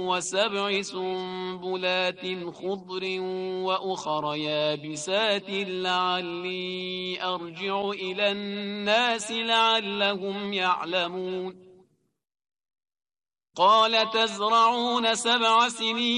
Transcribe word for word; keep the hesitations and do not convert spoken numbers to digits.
وسبع سنبلات خضر وأخر يابسات لعلي أرجع إلى الناس لعلهم يعلمون قال تزرعون سبع سنين